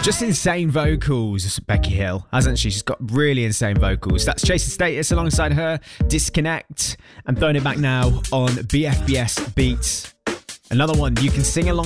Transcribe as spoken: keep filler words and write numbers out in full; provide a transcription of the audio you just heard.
Just insane vocals, Becky Hill, hasn't she? She's got really insane vocals. That's Chasing Status alongside her, Disconnect, and throwing it back now on B F B S Beats. Another one you can sing along